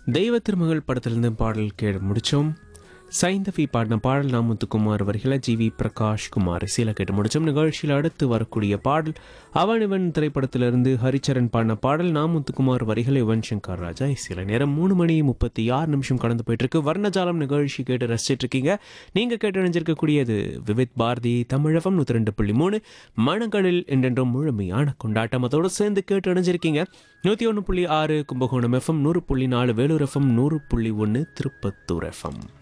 தெய்வ திருமகள் படத்திலிருந்து பாடல் கேட்டு முடித்தோம். சைந்தவி பாடின பாடல் நாமுத்துக்குமார் வரிகளை ஜிவி பிரகாஷ் குமார் இசையில் கேட்டு முடித்தோம். நிகழ்ச்சியில் அடுத்து வரக்கூடிய பாடல் அவன் இவன் திரைப்படத்திலிருந்து ஹரிச்சரன் பாடின பாடல் நாமுத்துக்குமார் வரிகளை யுவன் சங்கர் ராஜா இசையில். நேரம் 3:36 கடந்து போயிட்டுருக்கு. வர்ணஜாலம் நிகழ்ச்சி கேட்டு ரசிச்சிட்டு இருக்கீங்க. நீங்கள் கேட்டு அணிஞ்சிருக்கக்கூடியது விவித் பாரதி தமிழகம் 102.3 மணங்களில் என்றென்றும் முழுமையான கொண்டாட்டம். அதோடு சேர்ந்து கேட்டு அணிஞ்சிருக்கீங்க 101.6 Kumbakonam FM, 100.4 Vellore FM, 100.1 Tirupattur FM.